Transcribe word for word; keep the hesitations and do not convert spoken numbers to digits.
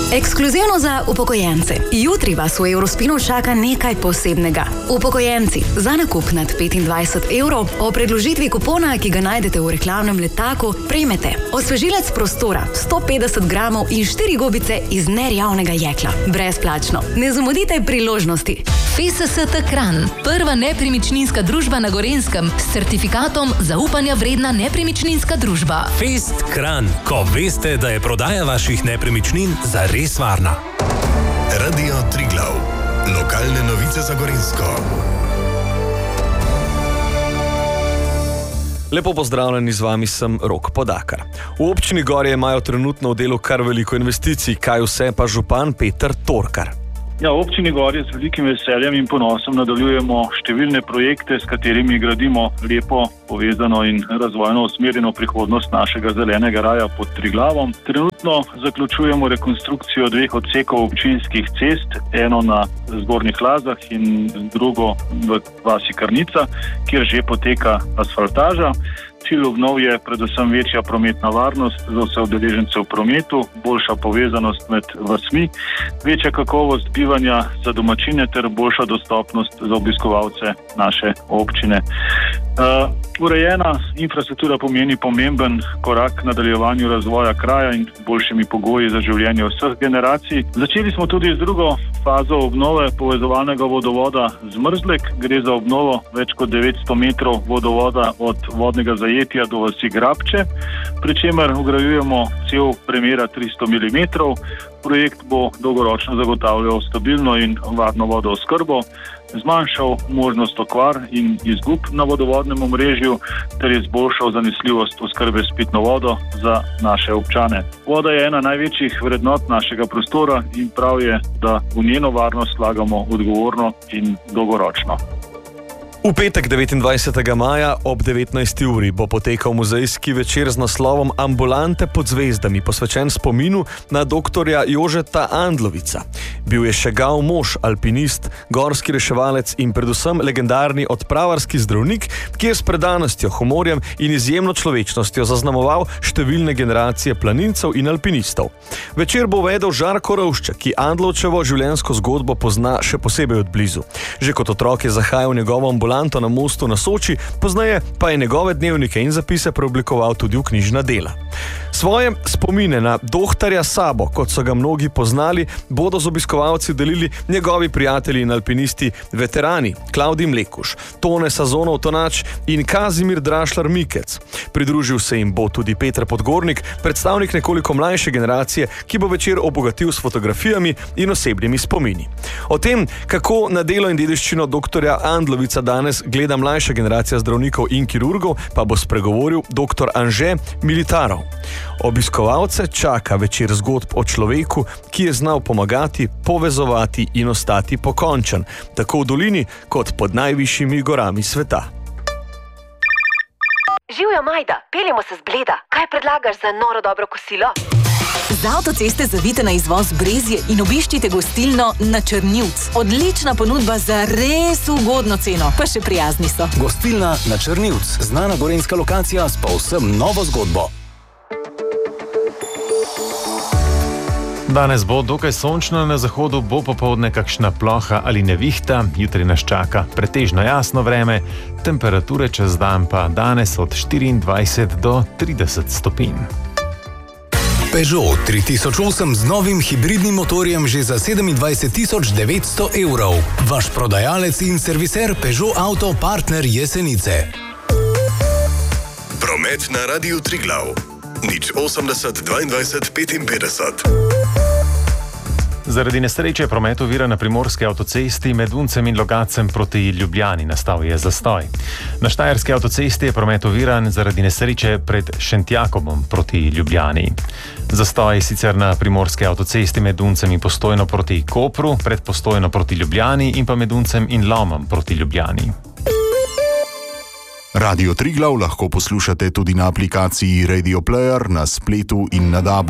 Ekskluzivno za upokojence. Jutri vas v Eurospinu čaka nekaj posebnega. Upokojenci, za nakup nad petindvajset evrov o predložitvi kupona, ki ga najdete v reklamnem letaku, prejmete osvežilec prostora sto petdeset gramov in štiri gobice iz nerjavnega jekla. Brezplačno. Ne zamudite priložnosti. F S S T Kranj, prva nepremičninska družba na Gorenjskem s certifikatom zaupanja vredna nepremičninska družba. Fest Kranj, ko veste, da je prodaja vaših nepremičnin zares varna. Radio Triglav. Lokalne novice za Gorenjsko. Lepo pozdravljeni, z vami sem Rok Podakar. V občini Gorje imajo trenutno v delu kar veliko investicij, kaj vse pa župan Peter Torkar. Ja, v občini Gorje z velikim veseljem in ponosom nadaljujemo številne projekte, s katerimi gradimo lepo, povezano in razvojno usmerjeno prihodnost našega zelenega raja pod Triglavom. Trenutno zaključujemo rekonstrukcijo dveh odsekov občinskih cest, eno na Zgornjih Lazah in drugo v vasi Karnica, kjer že poteka asfaltaža. Cilj obnov je predvsem večja prometna varnost za vse udeležence v prometu, boljša povezanost med vasmi, večja kakovost bivanja za domačine ter boljša dostopnost za obiskovalce naše občine. Uh, urejena infrastruktura pomeni pomemben korak k nadaljevanju razvoja kraja in boljšimi pogoji za življenje vseh generacij. Začeli smo tudi z drugo fazo obnove povezovalnega vodovoda Zmrzlek. Gre za obnovo več kot devetsto metrov vodovoda od vodnega zajetja do vasi Grabče, pri čemer vgrajujemo cev premera tristo milimetrov. Projekt bo dolgoročno zagotavljal stabilno in varno vodooskrbo, zmanjšal možnost okvar in izgub na vodovodnem omrežju ter izboljšal zanesljivost oskrbe s pitno vodo za naše občane. Voda je ena največjih vrednot našega prostora in prav je, da v njeno varnost vlagamo odgovorno in dolgoročno. V petek devetindvajsetega maja ob devetnajsti uri bo potekal muzejski večer z naslovom Ambulante pod zvezdami, posvečen spominu na doktorja Jožeta Andlovica. Bil je šegav mož, alpinist, gorski reševalec in predvsem legendarni odpravarski zdravnik, ki je s predanostjo, humorjem in izjemno človečnostjo zaznamoval številne generacije planincev in alpinistov. Večer bo vedel Žarko Rovšček, ki Andlovčevo življenjsko zgodbo pozna še posebej od blizu. Že kot otrok je zahajal v njegovo ambulanto na mostu na Soči, poznaje pa je njegove dnevnike in zapise preoblikoval tudi v knjižna dela. Svoje spomine na dohtarja Sabo, kot so ga mnogi poznali, bodo z obiskovalci delili njegovi prijatelji in alpinisti veterani Klavdij Mlekuž, Tone Sazonov Tonač in Kazimir Drašlar Mikec. Pridružil se jim bo tudi Peter Podgornik, predstavnik nekoliko mlajše generacije, ki bo večer obogatil s fotografijami in osebnimi spomini. O tem, kako na delo in dediščino doktorja Andlovica danes gleda mlajša generacija zdravnikov in kirurgov, pa bo spregovoril doktor Anže Militarov. Obiskovalce čaka večer zgodb o človeku, ki je znal pomagati, povezovati in ostati pokončen, tako v dolini kot pod najvišjimi gorami sveta. Živjo, Majda, peljemo se z Bleda. Kaj predlagaš za noro dobro kosilo? Z avtoceste zavite na izvoz Brezje in obiščite gostilno Na Črnivc. Odlična ponudba za res ugodno ceno, pa še prijazni so. Gostilna Na Črnivc, znana gorenjska lokacija s povsem novo zgodbo. Danes bo dokaj sončno, na zahodu bo popoldne kakšna ploha ali nevihta, jutri nas čaka pretežno jasno vreme, temperature čez dan pa danes od štiriindvajset do trideset stopinj. Peugeot tri tisoč osem z novim hibridnim motorjem že za sedemindvajset tisoč devetsto evrov. Vaš prodajalec in serviser Peugeot Auto Partner Jesenice. Promet na Radiu Triglav. nič osemdeset dvaindvajset petinpetdeset. Zaradi nesreče je promet ovira na primorski avtocesti med Uncem in Logacem proti Ljubljani. Nastal je zastoj. Na štajerski avtocesti je promet oviran zaradi nesreče pred Šentjakobom proti Ljubljani. Zastoj je sicer na primorski avtocesti med Uncem in Postojno proti Kopru, pred Postojno proti Ljubljani in pa med Uncem in Lomom proti Ljubljani. Radio Triglav lahko poslušate tudi na aplikaciji Radio Player, na spletu in na dabu.